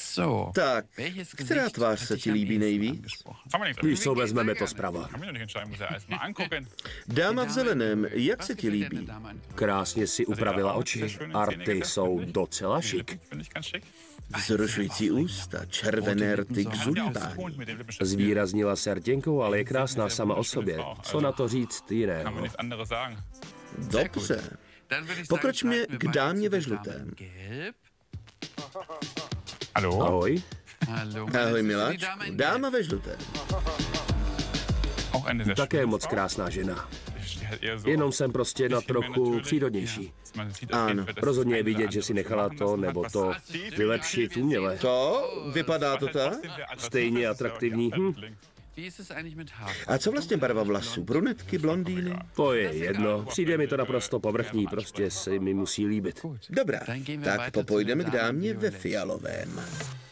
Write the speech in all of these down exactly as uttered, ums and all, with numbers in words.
Tak, která tvář se ti líbí nejvíc? Víš co, vezmeme to zprava. Dáma v zeleném, jak se ti líbí? Krásně si upravila oči. Arty jsou docela šik. Vzrušující ústa, červené rty k zulívání. Zvýraznila se rtěnkou, ale je krásná sama o sobě. Co na to říct jiného? Dobře. Pokročme k dámě ve žlutém. Ahoj. Ahoj, miláčku. Dáma ve žlutém. Také moc krásná žena. Jenom jsem prostě na trochu přírodnější. Ano. Rozhodně je vidět, že si nechala to nebo to vylepšit uměle. To? Vypadá to tak? Stejně atraktivní. Hm. A co vlastně barva vlasů? Brunetky, blondýny? To je jedno. Přijde mi to naprosto povrchní, prostě si mi musí líbit. Dobrá, tak popojdeme k dámě ve fialovém.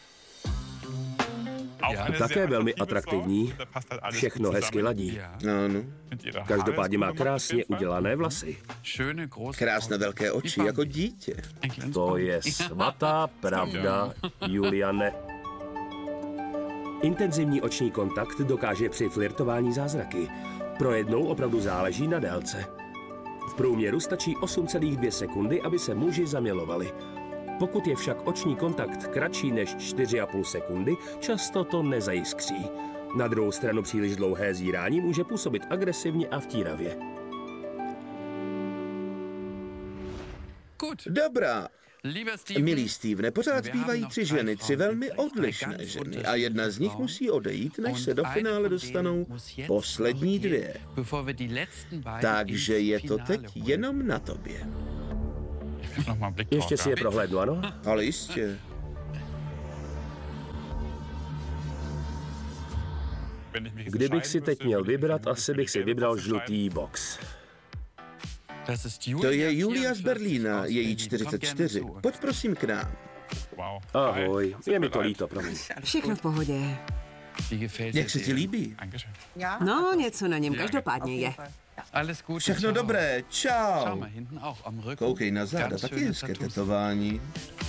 Také velmi atraktivní. Všechno hezky ladí. Ano. Každopádně má krásně udělané vlasy. Krásné velké oči, jako dítě. To je svatá pravda, Juliane. Intenzivní oční kontakt dokáže při flirtování zázraky. Pro jednou opravdu záleží na délce. V průměru stačí osm celá dvě sekundy, aby se muži zamilovali. Pokud je však oční kontakt kratší než čtyři a půl sekundy, často to nezajiskří. Na druhou stranu příliš dlouhé zírání může působit agresivně a vtíravě. Dobrá. Milý Stevene, pořád zbývají tři ženy, tři velmi odlišné ženy a jedna z nich musí odejít, než se do finále dostanou poslední dvě. Takže je to teď jenom na tobě. Ještě si je prohlédnu, ano? Ale jistě. Kdybych si teď měl vybrat, asi bych si vybral žlutý box. To je Julia z Berlína, její čtyřicet čtyři. Pojď prosím k nám. Ahoj, je mi to líto, promiň. Všechno v pohodě. Jak se ti líbí? No, něco na něm každopádně je. Všechno dobré, čau. Koukej na záda, taky hezké tetování.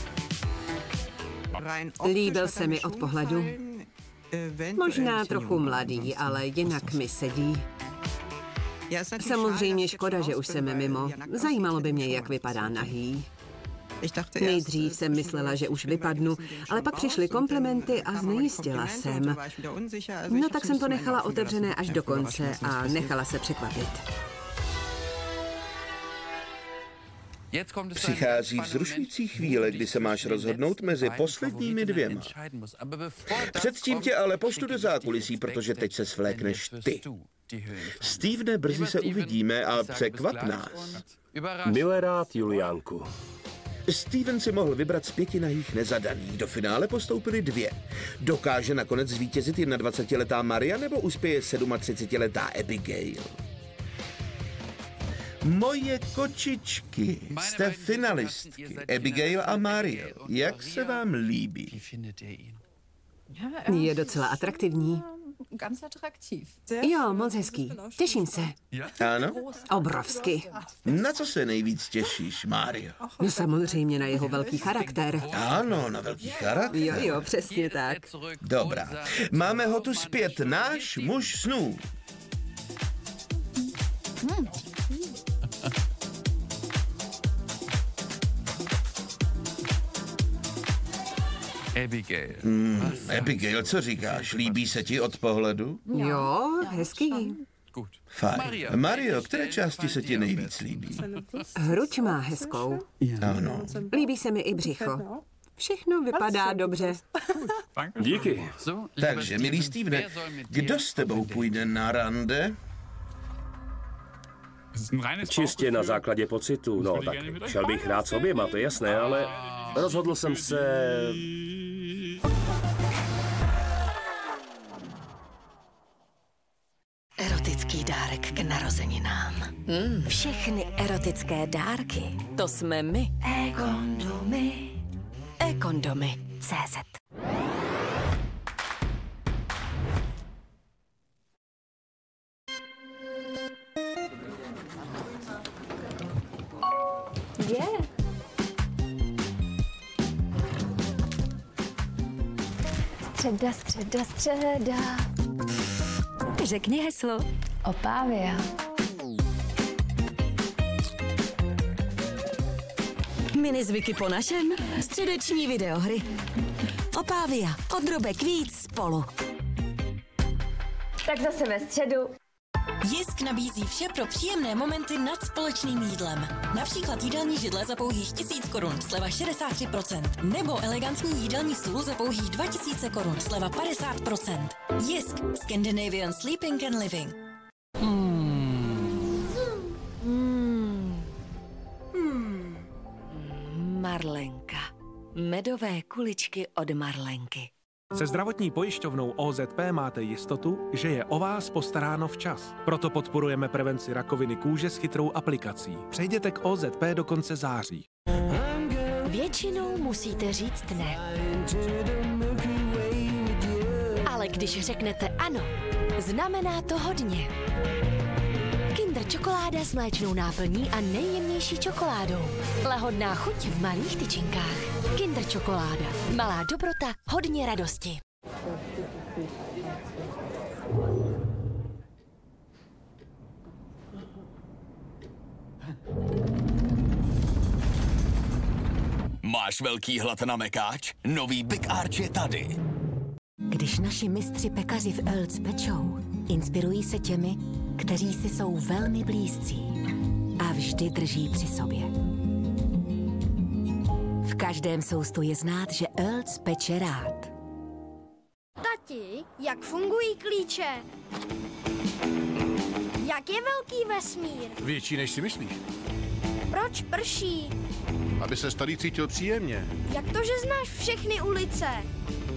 Líbil se mi od pohledu. Možná trochu mladý, ale jinak mi sedí. Samozřejmě škoda, že už jsem mimo. Zajímalo by mě, jak vypadá nahý. Nejdřív jsem myslela, že už vypadnu, ale pak přišly komplimenty a znejistila jsem. No tak jsem to nechala otevřené až do konce a nechala se překvapit. Přichází vzrušující chvíle, kdy se máš rozhodnout mezi posledními dvěma. Předtím tě ale pošlu do zákulisí, protože teď se svlékneš ty. Stevene, brzy se uvidíme a překvap nás. Milé rád, Juliánku. Steven si mohl vybrat z pěti nahých nezadaných. Do finále postoupily dvě. Dokáže nakonec zvítězit dvacetiletá Maria nebo uspěje třicetisedmiletá Abigail? Moje kočičky, jste finalistky. Abigail a Maria. Jak se vám líbí? Je docela atraktivní. Jo, moc hezký. Těším se. Ano? Obrovsky. Na co se nejvíc těšíš, Mario? No samozřejmě na jeho velký charakter. Ano, na velký charakter. Jo, jo, přesně tak. Dobrá. Máme ho tu zpět, náš muž snů. Hmm. Abigail. Hmm, Abigail, co říkáš? Líbí se ti od pohledu? Jo, hezký. Fajn. Mario, které části se ti nejvíc líbí? Hruď má hezkou. Ano. Líbí se mi i břicho. Všechno vypadá dobře. Díky. Takže, milý Stevene, kdo s tebou půjde na rande? Čistě na základě pocitu, no tak šel bych rád s oběma, to je jasné, ale rozhodl jsem se... Erotický dárek k narozeninám. Hmm. Všechny erotické dárky, to jsme my. E-kondomy. E-kondomy. C Z. Středa, středa, středa. Řekni heslo. Opávia. Minizvyky po našem. Středeční videohry. Opávia. Od drobek víc spolu. Tak zase ve středu. Jisk nabízí vše pro příjemné momenty nad společným jídlem. Například jídelní židle za pouhých tisíc korun, sleva šedesát tři procent. Nebo elegantní jídelní stůl za pouhých dva tisíce korun, sleva padesát procent. Jisk. Scandinavian Sleeping and Living. Mm. Mm. Mm. Marlenka. Medové kuličky od Marlenky. Se zdravotní pojišťovnou O Z P máte jistotu, že je o vás postaráno včas. Proto podporujeme prevenci rakoviny kůže s chytrou aplikací. Přejděte k O Z P do konce září. Většinou musíte říct ne. Ale když řeknete ano, znamená to hodně. Kinder čokoláda s mléčnou náplní a nejjemnější čokoládou. Lahodná chuť v malých tyčinkách. Kinder čokoláda. Malá dobrota, hodně radosti. Máš velký hlad na mekáč? Nový Big Arch je tady. Když naši mistři pekaři v Earls pečou, inspirují se těmi, kteří si jsou velmi blízcí a vždy drží při sobě. V každém soustu je znát, že Earls peče rád. Tati, jak fungují klíče? Jak je velký vesmír? Větší, než si myslíš. Proč prší? Aby se tady cítil příjemně. Jak to, že znáš všechny ulice?